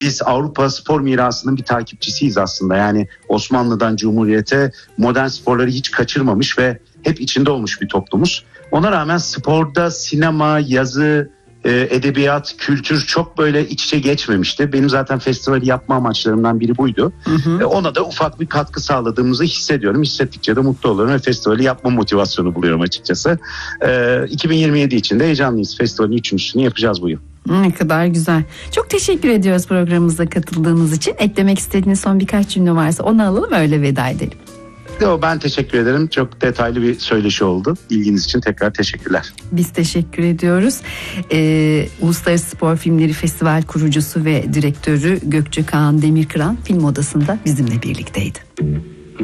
Biz Avrupa spor mirasının bir takipçisiyiz aslında. Yani Osmanlı'dan Cumhuriyet'e modern sporları hiç kaçırmamış ve hep içinde olmuş bir toplumuz. Ona rağmen sporda sinema, yazı, edebiyat, kültür çok böyle iç içe geçmemişti. Benim zaten festivali yapma amaçlarımdan biri buydu. Ona da ufak bir katkı sağladığımızı hissediyorum. Hissettikçe de mutlu oluyorum ve festivali yapma motivasyonu buluyorum açıkçası. 2027 için de heyecanlıyız. Festivalin 3.'sünü yapacağız bu yıl. Ne kadar güzel. Çok teşekkür ediyoruz programımıza katıldığınız için. Eklemek istediğiniz son birkaç cümle varsa onu alalım, öyle veda edelim. Ben teşekkür ederim. Çok detaylı bir söyleşi oldu. İlginiz için tekrar teşekkürler. Biz teşekkür ediyoruz. Uluslararası Spor Filmleri Festival kurucusu ve direktörü Gökçe Kağan Demirkıran Film Odası'nda bizimle birlikteydi.